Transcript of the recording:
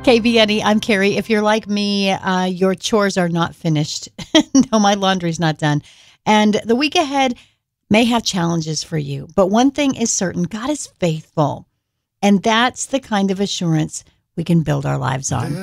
KBNE, I'm Carrie. If you're like me, your chores are not finished. No, my laundry's not done. And the week ahead may have challenges for you. But one thing is certain, God is faithful. And that's the kind of assurance we can build our lives on.